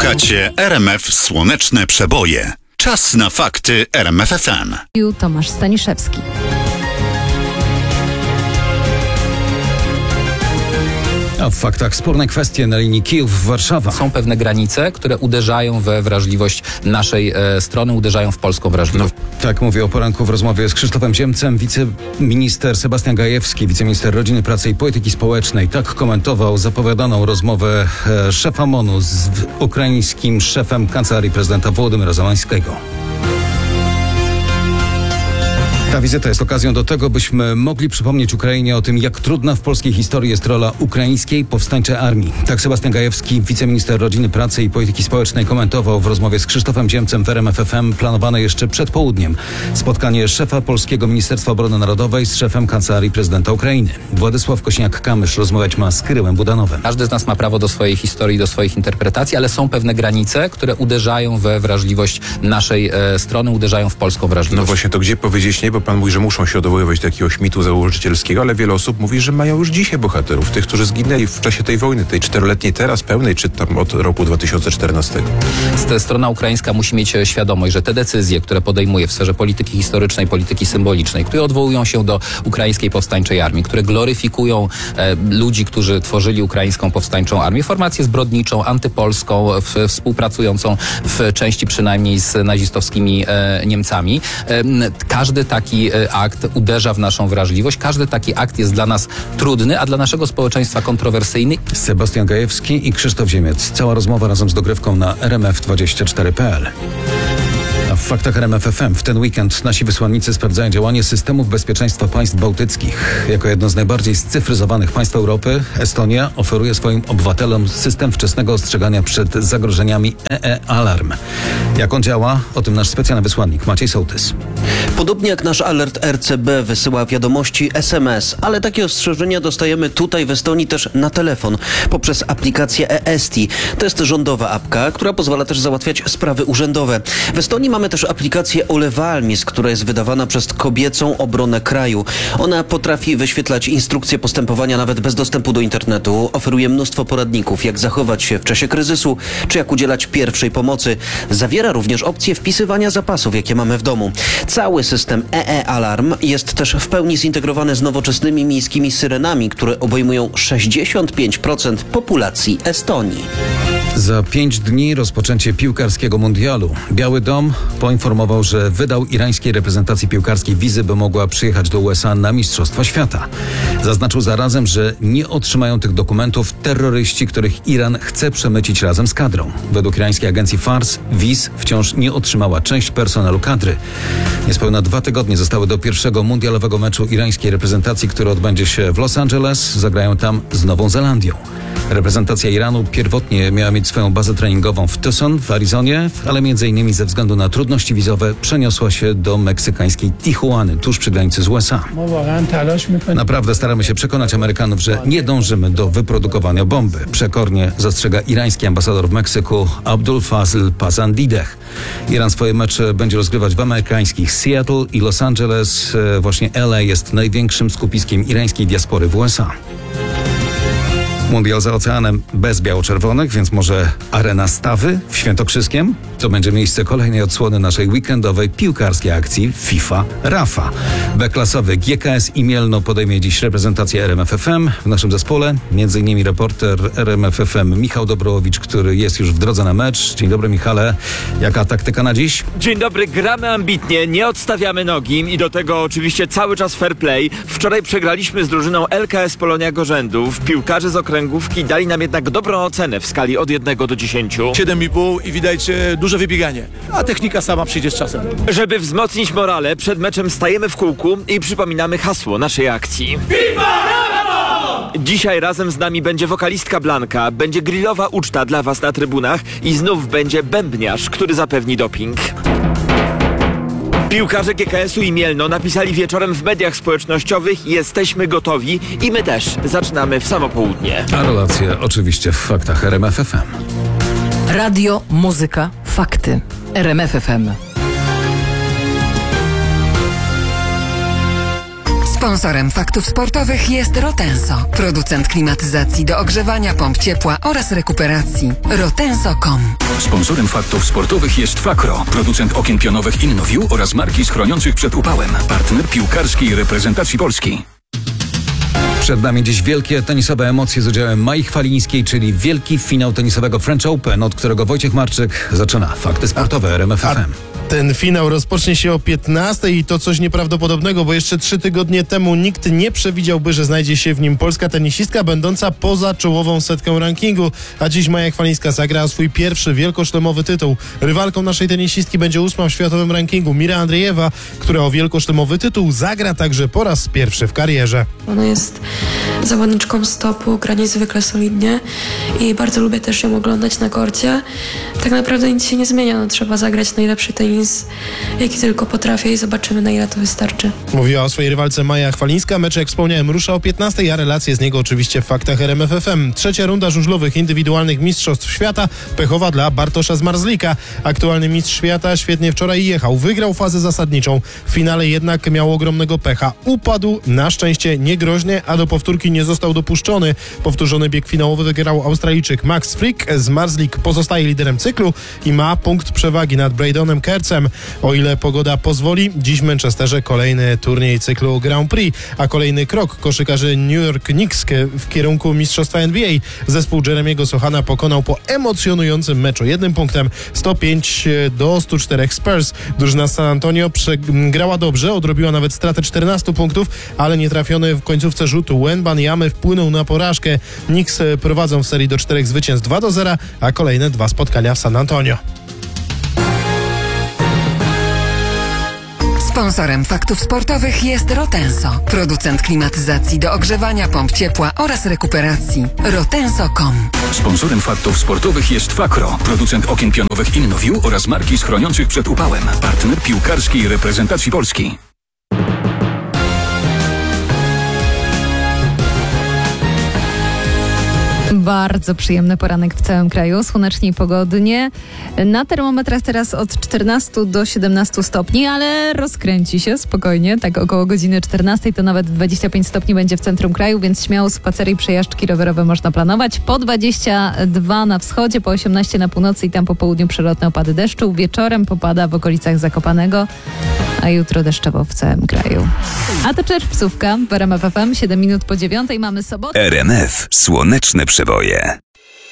Słuchacie RMF Słoneczne Przeboje. Czas na fakty RMF FM. Tomasz Staniszewski. A w faktach sporne kwestie na linii Kijów-Warszawa. Są pewne granice, które uderzają we wrażliwość naszej strony, uderzają w polską wrażliwość. Tak mówię o poranku w rozmowie z Krzysztofem Ziemcem. Wiceminister Sebastian Gajewski, wiceminister Rodziny, Pracy i Polityki Społecznej, tak komentował zapowiadaną rozmowę szefa MON-u z ukraińskim szefem Kancelarii Prezydenta Wołodymyra Zełańskiego. Ta wizyta jest okazją do tego, byśmy mogli przypomnieć Ukrainie o tym, jak trudna w polskiej historii jest rola ukraińskiej powstańczej armii. Tak Sebastian Gajewski, wiceminister Rodziny, Pracy i Polityki Społecznej, komentował w rozmowie z Krzysztofem Ziemcem w RMF FM planowane jeszcze przed południem spotkanie szefa Polskiego Ministerstwa Obrony Narodowej z szefem Kancelarii Prezydenta Ukrainy. Władysław Kośniak-Kamysz rozmawiać ma z Kyrillem Budanowem. Każdy z nas ma prawo do swojej historii, do swoich interpretacji, ale są pewne granice, które uderzają we wrażliwość naszej strony, uderzają w polską wrażliwość. No właśnie, to gdzie powiedzieć nie, bo pan mówi, że muszą się odwoływać do jakiegoś mitu założycielskiego, ale wiele osób mówi, że mają już dzisiaj bohaterów, tych, którzy zginęli w czasie tej wojny, tej 4-letniej teraz, pełnej, czy tam od roku 2014. Strona ukraińska musi mieć świadomość, że te decyzje, które podejmuje w sferze polityki historycznej, polityki symbolicznej, które odwołują się do ukraińskiej powstańczej armii, które gloryfikują ludzi, którzy tworzyli ukraińską powstańczą armię, formację zbrodniczą, antypolską, współpracującą w części przynajmniej z nazistowskimi Niemcami. Każdy taki akt uderza w naszą wrażliwość. Każdy taki akt jest dla nas trudny, a dla naszego społeczeństwa kontrowersyjny. Sebastian Gajewski i Krzysztof Ziemiec. Cała rozmowa razem z dogrywką na rmf24.pl. A w faktach RMF FM w ten weekend nasi wysłannicy sprawdzają działanie systemów bezpieczeństwa państw bałtyckich. Jako jedno z najbardziej scyfryzowanych państw Europy, Estonia oferuje swoim obywatelom system wczesnego ostrzegania przed zagrożeniami EE-Alarm. Jak on działa? O tym nasz specjalny wysłannik Maciej Sołtys. Podobnie jak nasz alert RCB wysyła wiadomości SMS, ale takie ostrzeżenia dostajemy tutaj w Estonii też na telefon poprzez aplikację e-Esti. To jest rządowa apka, która pozwala też załatwiać sprawy urzędowe. W Estonii mamy też aplikację Ole Valmis, która jest wydawana przez Kobiecą Obronę Kraju. Ona potrafi wyświetlać instrukcje postępowania nawet bez dostępu do internetu. Oferuje mnóstwo poradników, jak zachować się w czasie kryzysu, czy jak udzielać pierwszej pomocy. Zawiera również opcję wpisywania zapasów, jakie mamy w domu. Cały system EE-Alarm jest też w pełni zintegrowany z nowoczesnymi miejskimi syrenami, które obejmują 65% populacji Estonii. Za 5 dni rozpoczęcie piłkarskiego mundialu. Biały Dom poinformował, że wydał irańskiej reprezentacji piłkarskiej wizy, by mogła przyjechać do USA na Mistrzostwa Świata. Zaznaczył zarazem, że nie otrzymają tych dokumentów terroryści, których Iran chce przemycić razem z kadrą. Według irańskiej agencji Fars wiz wciąż nie otrzymała część personelu kadry. Niespełna 2 tygodnie zostały do pierwszego mundialowego meczu irańskiej reprezentacji, który odbędzie się w Los Angeles. Zagrają tam z Nową Zelandią. Reprezentacja Iranu pierwotnie miała mieć swoją bazę treningową w Tucson w Arizonie, ale m.in. ze względu na trudności wizowe przeniosła się do meksykańskiej Tijuany, tuż przy granicy z USA. Naprawdę staramy się przekonać Amerykanów, że nie dążymy do wyprodukowania bomby. Przekornie zastrzega irański ambasador w Meksyku Abdul Fazl Pazandideh. Iran swoje mecze będzie rozgrywać w amerykańskich Seattle i Los Angeles. Właśnie LA jest największym skupiskiem irańskiej diaspory w USA. Mundial za oceanem bez biało-czerwonych, więc może arena Stawy w Świętokrzyskiem? To będzie miejsce kolejnej odsłony naszej weekendowej piłkarskiej akcji FIFA Rafa. B-klasowy GKS i Mielno podejmie dziś reprezentację RMF FM. W naszym zespole m.in. reporter RMF FM Michał Dobrołowicz, który jest już w drodze na mecz. Dzień dobry, Michale. Jaka taktyka na dziś? Dzień dobry, gramy ambitnie, nie odstawiamy nogi i do tego oczywiście cały czas fair play. Wczoraj przegraliśmy z drużyną LKS Polonia Gorzędów. Piłkarze z okręgówki dali nam jednak dobrą ocenę w skali od 1 do 10. 7,5 i widać duże wybieganie, a technika sama przyjdzie z czasem. Żeby wzmocnić morale, przed meczem stajemy w kółku i przypominamy hasło naszej akcji. Dzisiaj razem z nami będzie wokalistka Blanka, będzie grillowa uczta dla was na trybunach i znów będzie bębniarz, który zapewni doping. Piłkarze GKS-u i Mielno napisali wieczorem w mediach społecznościowych: jesteśmy gotowi i my też. Zaczynamy w samo południe. A relacje oczywiście w faktach RMF FM. Radio, muzyka, fakty. RMF FM. Sponsorem Faktów Sportowych jest Rotenso, producent klimatyzacji do ogrzewania, pomp ciepła oraz rekuperacji. Rotenso.com. Sponsorem Faktów Sportowych jest Fakro, producent okien pionowych InnoView oraz marki schroniących przed upałem. Partner piłkarskiej reprezentacji Polski. Przed nami dziś wielkie tenisowe emocje z udziałem Mai Chwalińskiej, czyli wielki finał tenisowego French Open, od którego Wojciech Marczyk zaczyna Fakty Sportowe RMF FM. Ten finał rozpocznie się o 15 i to coś nieprawdopodobnego, bo jeszcze 3 tygodnie temu nikt nie przewidziałby, że znajdzie się w nim polska tenisistka będąca poza czołową setką rankingu. A dziś Maja Chwalińska zagra o swój pierwszy wielkoszlemowy tytuł. Rywalką naszej tenisistki będzie 8. w światowym rankingu Mira Andriejewa, która o wielkoszlemowy tytuł zagra także po raz pierwszy w karierze. Ona jest zawodniczką stopu, gra niezwykle solidnie i bardzo lubię też ją oglądać na korcie. Tak naprawdę nic się nie zmienia, trzeba zagrać najlepszy tenis, jaki tylko potrafię i zobaczymy, na ile to wystarczy. Mówiła o swojej rywalce Maja Chwalińska. Mecz, jak wspomniałem, rusza o 15, a relacje z niego oczywiście w Faktach RMF FM. Trzecia runda żużlowych indywidualnych mistrzostw świata, pechowa dla Bartosza Zmarzlika. Aktualny mistrz świata świetnie wczoraj jechał, wygrał fazę zasadniczą. W finale jednak miał ogromnego pecha. Upadł, na szczęście niegroźnie, a do powtórki nie został dopuszczony. Powtórzony bieg finałowy wygrał Australijczyk Max Frick. Zmarzlik pozostaje liderem cyklu i ma punkt przewagi nad Braydonem Kercem. O ile pogoda pozwoli, dziś w Manchesterze kolejny turniej cyklu Grand Prix, a kolejny krok koszykarzy New York Knicks w kierunku mistrzostwa NBA. Zespół Jeremiego Sochana pokonał po emocjonującym meczu 1 punktem 105-104 Spurs. Drużyna z San Antonio grała dobrze, odrobiła nawet stratę 14 punktów, ale nietrafiony w końcówce rzutu Wembanyama wpłynął na porażkę. Knicks prowadzą w serii do 4 zwycięstw 2-0, a kolejne 2 spotkania w San Antonio. Sponsorem Faktów Sportowych jest Rotenso, producent klimatyzacji do ogrzewania, pomp ciepła oraz rekuperacji. Rotenso.com. Sponsorem Faktów Sportowych jest Fakro, producent okien pionowych InnoView oraz marki schroniących przed upałem. Partner piłkarskiej reprezentacji Polski. Bardzo przyjemny poranek w całym kraju, słonecznie i pogodnie. Na termometrach teraz od 14 do 17 stopni, ale rozkręci się spokojnie, tak około godziny 14 to nawet 25 stopni będzie w centrum kraju, więc śmiało spacery i przejażdżki rowerowe można planować. Po 22 na wschodzie, po 18 na północy i tam po południu przelotne opady deszczu. Wieczorem popada w okolicach Zakopanego, a jutro deszczowo w całym kraju. A to czerwcówka w RMF FM, 7 minut po 9 mamy sobotę. RMF. Słoneczne przeboje.